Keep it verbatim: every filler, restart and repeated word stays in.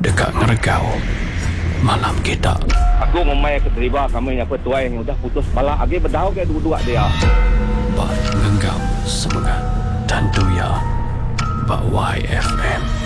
dekat ngeregau malam kita. Aku memang keterima kami yang petuai yang udah putus balak lagi berdau ke dua-dua dia. Bak ngenggam semangat dan duya Bak Y F M.